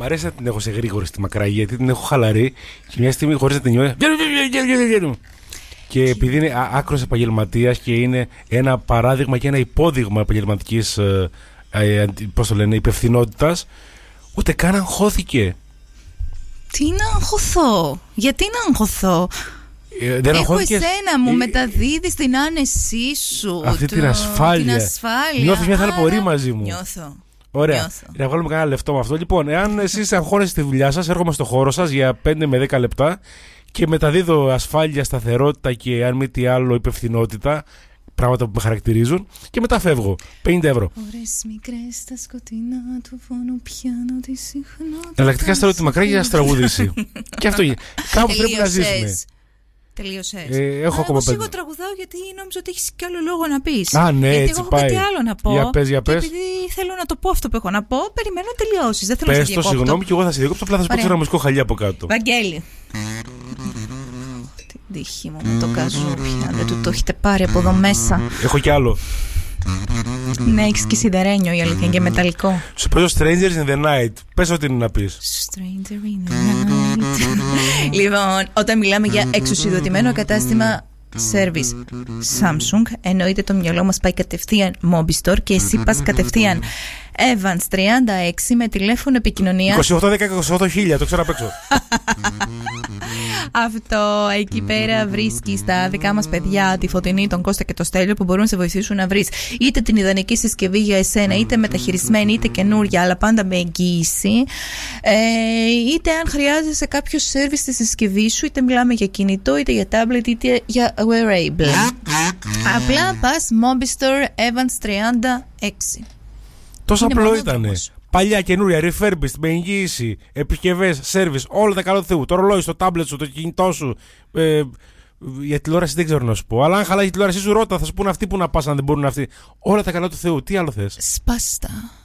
Μ' αρέσει να την έχω σε γρήγορη στη μακραγή, γιατί την έχω χαλαρή και μια στιγμή χωρίς να την νιώθω. Και επειδή είναι άκρος επαγγελματίας και είναι ένα παράδειγμα και ένα υπόδειγμα επαγγελματικής υπευθυνότητας, ούτε καν αγχώθηκε. Τι να αγχωθώ? Γιατί να αγχωθώ? Δεν έχω εσένα, μου μεταδίδεις την άνεσή σου. Αυτή την ασφάλεια. Νιώθεις μια θαλπορή μαζί μου. Νιώθω. Ωραία. Να βγάλουμε κανένα λεφτό με αυτό. Λοιπόν, εάν εσείς αγχώνεστε στη δουλειά σας, έρχομαι στο χώρο σας για 5 με 10 λεπτά και μεταδίδω ασφάλεια, σταθερότητα και αν μη τι άλλο υπευθυνότητα. Πράγματα που με χαρακτηρίζουν και μετά φεύγω. 50€. Ώρες μικρές στα σκοτεινά του φώνου πιάνω τη συχνότητα. Εναλλακτικά στέλνω τη μακρά για να στραγουδήσει. Και αυτό κάπου πρέπει να ζήσουμε. Τελείωσες. Έχω ακόμα 5. Εγώ τραγουδάω γιατί νόμιζα ότι έχεις κι άλλο λόγο να πεις. Α, ναι, γιατί έτσι εγώ έχω πάει. κάτι άλλο να πω. Για πες. Και επειδή θέλω να το πω αυτό που έχω να πω, περιμένω να τελειώσεις. Δεν θέλω πες να σε διακόπτω. συγγνώμη και εγώ θα σε διακόψω. Απλά θα σου πω ένα μουσικό χαλί από κάτω. Βαγγέλη. Την τύχη μου με το καζούπι. Δεν του το έχετε πάρει από εδώ μέσα. Έχω κι άλλο. Ναι, έχεις και σιδερένιο η αλήθεια και μεταλλικό. Σου παίζω Strangers in the Night. Πες ό,τι είναι να πεις. Stranger in the night. Λοιπόν, όταν μιλάμε για εξουσιοδοτημένο κατάστημα service Samsung, εννοείται το μυαλό μας πάει κατευθείαν Mobistore και εσύ πας κατευθείαν Evans 36 με τηλέφωνο επικοινωνίας 2810-28.000, το ξέρω απ' έξω. Αυτό εκεί πέρα βρίσκεις τα δικά μας παιδιά, τη Φωτεινή, τον Κώστα και το Στέλιο, που μπορούν να σε βοηθήσουν να βρεις είτε την ιδανική συσκευή για εσένα, είτε μεταχειρισμένη, είτε καινούρια, αλλά πάντα με εγγύηση, είτε αν χρειάζεσαι κάποιο service στη συσκευή σου, είτε μιλάμε για κινητό, είτε για tablet, είτε για wearable. Απλά πας Mobistore Evans 36. Τόσο απλό ήτανε. Παλιά, καινούρια, refurbished, με εγγύηση, επισκευές, service, όλα τα καλά του Θεού. Το ρολόι, στο tablet σου, το κινητό σου. Για τηλεόραση δεν ξέρω να σου πω. Αλλά αν χαλάει η τηλεόρασή σου, ρώτα, θα σου πούνε αυτοί που να πας, αν δεν μπορούν αυτοί. Όλα τα καλά του Θεού. Τι άλλο θες? Σπάστα.